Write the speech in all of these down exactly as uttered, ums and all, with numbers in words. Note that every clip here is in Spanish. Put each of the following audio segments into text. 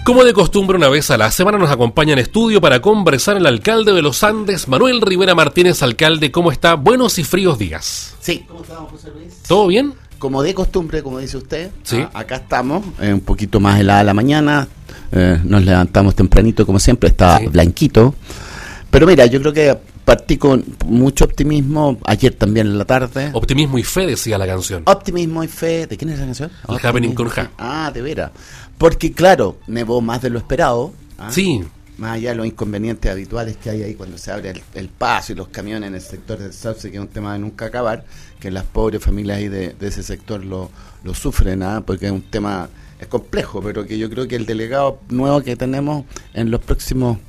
Como de costumbre, una vez a la semana nos acompaña en estudio para conversar el alcalde de los Andes, Manuel Rivera Martínez. Alcalde, ¿cómo está? Buenos y fríos días. Sí. ¿Cómo estamos, José Luis? ¿Todo bien? Como de costumbre, como dice usted, sí. a, acá estamos, eh, un poquito más helada la mañana, eh, nos levantamos tempranito como siempre, está sí. blanquito. Pero mira, yo creo que partí con mucho optimismo, ayer también en la tarde. Optimismo y fe, decía la canción. Optimismo y fe, ¿de quién es la canción? El Happening con Ja. Ah, de veras. Porque claro, nevó más de lo esperado. ¿ah? Sí. Más allá de los inconvenientes habituales que hay ahí cuando se abre el, el paso y los camiones en el sector del Sauce, que es un tema de nunca acabar, que las pobres familias ahí de, de ese sector lo, lo sufren, ¿ah? Porque es un tema, es complejo, pero que yo creo que el delegado nuevo que tenemos en los próximos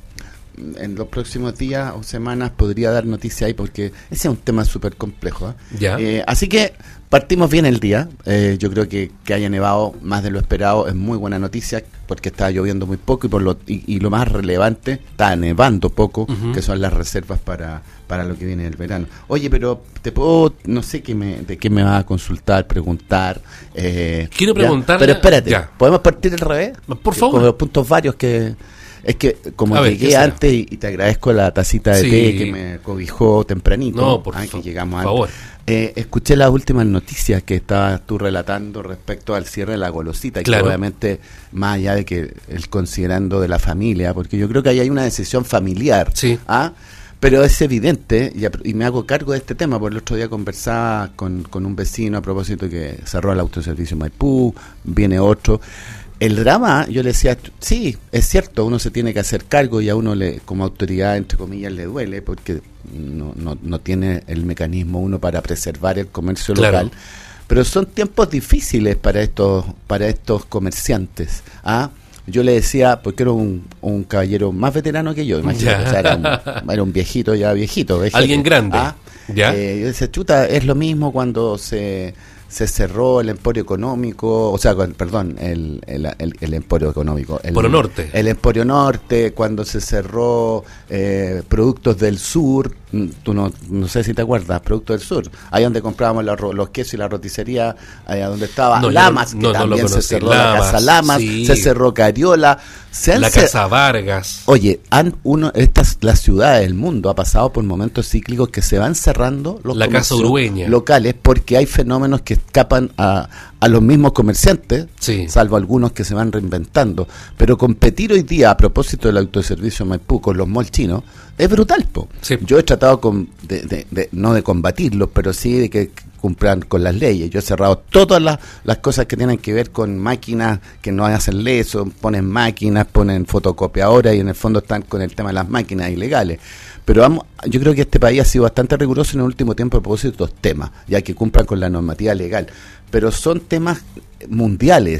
en los próximos días o semanas podría dar noticia ahí, porque ese es un tema súper complejo. ¿eh? Ya. Eh, así que partimos bien el día. Eh, yo creo que, que haya nevado más de lo esperado es muy buena noticia, porque estaba lloviendo muy poco y por lo y, y lo más relevante, está nevando poco, uh-huh. que son las reservas para, para lo que viene del verano. Oye, pero te puedo, no sé qué me, de qué me vas a consultar, preguntar. Eh, Quiero preguntarle. Pero espérate, ya. ¿podemos partir al revés? Por favor. Con los puntos varios que... Es que como a llegué ver, antes y, y te agradezco la tacita de sí. té que me cobijó tempranito, no, por ah, fa- que llegamos por favor. Eh, escuché las últimas noticias que estabas tú relatando respecto al cierre de la golosita, claro. que obviamente más allá de que el considerando de la familia, porque yo creo que ahí hay una decisión familiar, sí. ¿ah? Pero es evidente, y, y me hago cargo de este tema, porque el otro día conversaba con, con un vecino a propósito que cerró el autoservicio Maipú, viene otro. El drama, yo le decía, sí, es cierto, uno se tiene que hacer cargo y a uno le, como autoridad, entre comillas, le duele porque no, no, no tiene el mecanismo uno para preservar el comercio claro. local, pero son tiempos difíciles para estos para estos comerciantes. ¿ah? Yo le decía, porque era un, un caballero más veterano que yo, imagínate, o sea, era, un, era un viejito ya viejito. viejito Alguien grande. ¿ah? ¿Ya? Eh, yo decía, chuta, es lo mismo cuando se... se cerró el Emporio Económico, o sea, perdón, el, el, el, el Emporio Económico. El Emporio Norte. El Emporio Norte, cuando se cerró eh, Productos del Sur, tú no, no sé si te acuerdas, Productos del Sur, ahí donde comprábamos la, los quesos y la roticería, allá donde estaba no, Lamas, no, que no, también no se cerró Lamas, la Casa Lamas, sí. se cerró Cariola. Se la cer- Casa Vargas. Oye, han uno, estas, las ciudades del mundo ha pasado por momentos cíclicos que se van cerrando los la Casa Urueña. locales porque hay fenómenos que escapan a, a los mismos comerciantes, sí. salvo algunos que se van reinventando. Pero competir hoy día a propósito del autoservicio Maipú con los malls chinos es brutal, po. Sí. Yo he tratado con, de, de, de, no de combatirlos, pero sí de que cumplan con las leyes. Yo he cerrado todas las, las cosas que tienen que ver con máquinas que no hacen eso, ponen máquinas, ponen fotocopiadoras y en el fondo están con el tema de las máquinas ilegales. Pero vamos, yo creo que este país ha sido bastante riguroso en el último tiempo a propósito de estos temas, ya que cumplan con la normativa legal. Pero son temas mundiales.